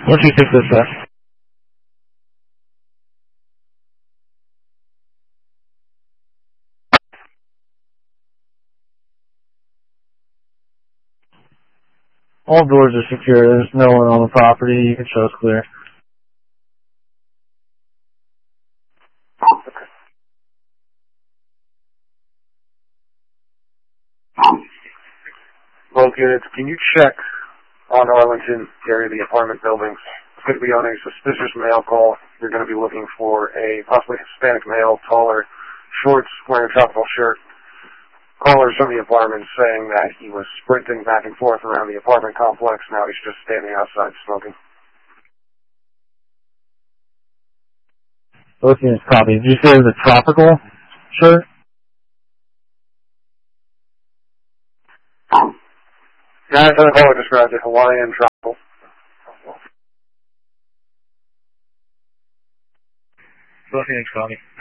What do you think this is? All doors are secure. There's no one on the property. You can show us clear. Both units, can you check on Arlington area, the apartment buildings? It's going to be on a suspicious male call. You're going to be looking for a possibly Hispanic male, taller, shorts, wearing a tropical shirt. Callers from the apartment saying that he was sprinting back and forth around the apartment complex. Now he's just standing outside smoking. Both units copy. Did you say it was a tropical shirt? Yeah, the caller described it Hawaiian tropical. Both units copy.